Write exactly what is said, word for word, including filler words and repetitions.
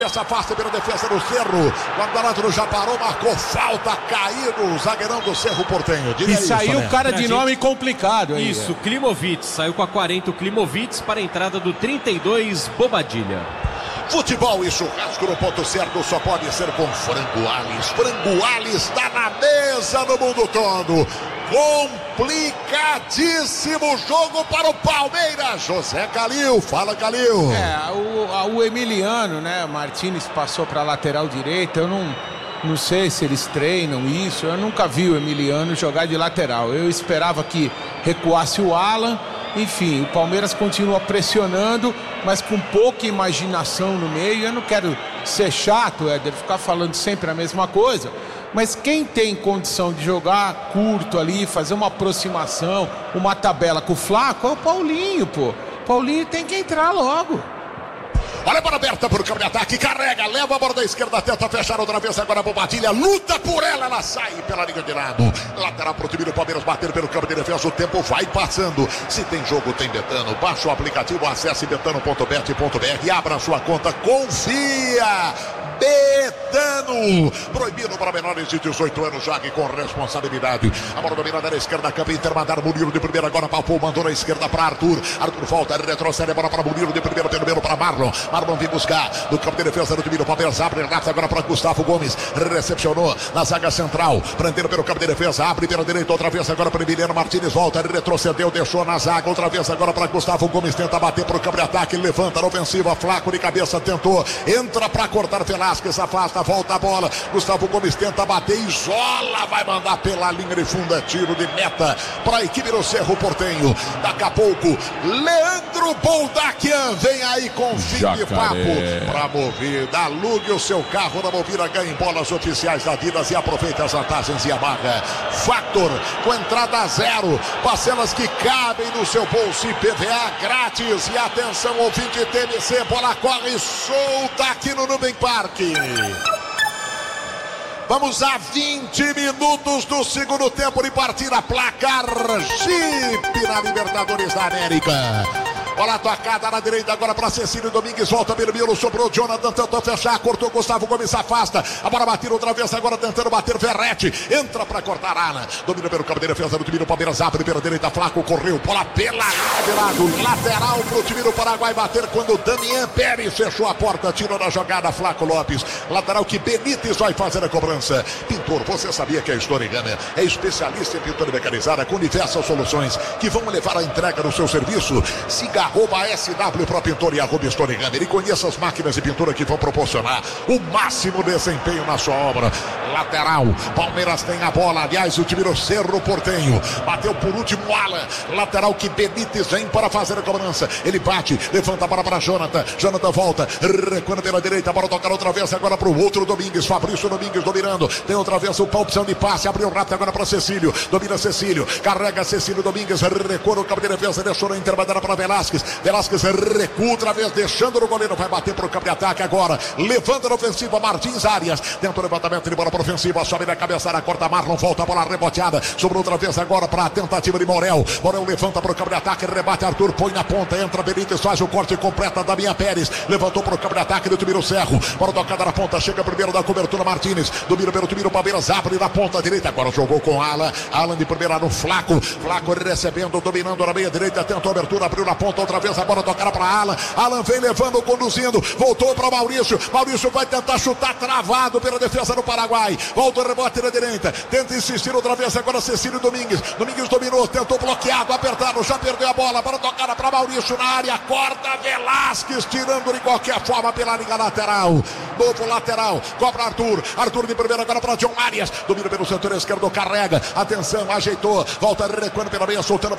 Essa afasta pela defesa do Cerro. O Guardanato já parou, marcou falta, caído o zagueirão do Cerro Portenho. Diria e saiu o cara de nome complicado aí. Isso, Klimovic. Saiu com a quarenta o Klimovic para a entrada do trinta e dois, Bobadilha. Futebol e churrasco no ponto certo só pode ser com Frango Ales. Frango Ales está na mesa do mundo todo. Complicadíssimo jogo para o Palmeiras. José Calil, fala Calil. É, o, o Emiliano, né? Martínez passou para a lateral direita. Eu não, não sei se eles treinam isso. Eu nunca vi o Emiliano jogar de lateral. Eu esperava que recuasse o Alan. Enfim, o Palmeiras continua pressionando, mas com pouca imaginação no meio. Eu não quero ser chato, Éder, ficar falando sempre a mesma coisa. Mas quem tem condição de jogar curto ali, fazer uma aproximação, uma tabela com o Flaco, é o Paulinho, pô. Paulinho tem que entrar logo. Olha a bola aberta para o campo de ataque, carrega, leva a bola da esquerda, tenta fechar outra vez agora a Bobadilha, luta por ela, ela sai pela linha de lado. Lateral para o time do Palmeiras bater pelo campo de defesa, o tempo vai passando. Se tem jogo, tem Betano. Baixa o aplicativo, acesse betano ponto bet ponto br e abra a sua conta, confia. Betano, proibido para menores de dezoito anos, jogue com responsabilidade. A bola dominada na esquerda, campo intermediário, Murilo de primeira, agora palpou, mandou na esquerda para Arthur. Arthur volta, retrocede a bola para Murilo de primeira, pelo meio para Marlon. Marlon vem buscar do campo de defesa do time do Palmeiras, abre, rata agora para Gustavo Gomes, recepcionou na zaga central, prendendo pelo campo de defesa, abre pela direita, outra vez agora para Emiliano Martínez, volta, retrocedeu, deixou na zaga, outra vez agora para Gustavo Gomes, tenta bater para o campo de ataque, levanta na ofensiva, Flaco de cabeça, tentou, entra para cortar Velasquez, afasta, volta a bola, Gustavo Gomes tenta bater, isola, vai mandar pela linha de fundo, é tiro de meta para a equipe do Cerro Portenho. Daqui a pouco, Leandro Boldaquian vem aí com fim de papo para Movida. Alugue o seu carro na Movida, ganhe bolas oficiais da Adidas e aproveite as vantagens e a marca Factor, com entrada zero, parcelas que cabem no seu bolso e P V A grátis. E atenção, ouvinte T M C, bola corre solta aqui no Nubem Parque. Vamos a vinte minutos do segundo tempo de partida. Placar Jeep na Libertadores da América. Bola tocada na direita agora para Cecílio Domingues, volta pelo miolo, sobrou Jonathan, tentou fechar, cortou Gustavo Gomes, afasta, a bola batida outra vez agora tentando bater Verrete, entra para cortar Alan, domina pelo campo de defesa do time do Palmeiras, abre pela direita, Flaco correu, bola pela linha de lado, lateral pro time do Paraguai bater quando Damian Pérez fechou a porta, tirou da jogada Flaco Lopes, lateral que Benítez vai fazer a cobrança. Pintor, você sabia que a Storigana é especialista em pintura mecanizada com diversas soluções que vão levar a entrega do seu serviço? Siga arroba S W Pro Pintor e arroba Storigana. Ele conhece as máquinas de pintura que vão proporcionar o máximo desempenho na sua obra. Lateral, Palmeiras tem a bola, aliás o time do Cerro Portenho, bateu por último Alan, lateral que Benítez vem para fazer a cobrança, ele bate, levanta a bola para Jonathan, Jonathan volta, recuando pela direita, a bola tocar outra vez agora para o outro Domingues, Fabrício Domingues dominando, tem outra vez a opção de passe, abriu rápido agora para Cecílio, domina Cecílio, carrega Cecílio Domingues, recua no campo de defesa, deixou na intermediária para Velasquez, Velasquez recua outra vez, deixando no goleiro, vai bater para o campo de ataque agora, levanta na ofensiva Martins Arias, tenta o levantamento de bola para ofensiva, sobe na cabeçada, corta Marlon, volta a bola reboteada, sobrou outra vez agora para a tentativa de Morel, Morel levanta para o campo de ataque, rebate Arthur, põe na ponta, entra Benítez, faz o corte completa da Damian Pérez, levantou para o campo de ataque do time do Cerro, bola tocada na ponta, chega primeiro da cobertura Martínez, domina pelo time do Palmeiras, abre na ponta direita, agora jogou com Alan, Alan de primeira no Flaco, Flaco recebendo, dominando na meia direita, tentou a abertura, abriu na ponta, outra vez a bola tocada para Alan, Alan vem levando, conduzindo, voltou para Maurício, Maurício vai tentar chutar travado pela defesa do Paraguai, volta o rebote na direita, tenta insistir outra vez agora Cecílio Domingues, Domingues dominou, tentou bloqueado, apertado, já perdeu a bola, para tocada para Maurício na área, corta Velasquez, tirando de qualquer forma pela linha lateral, novo lateral, cobra Arthur, Arthur de primeira agora para John Arias, domina pelo setor esquerdo, carrega, atenção, ajeitou, volta recuando pela meia, soltando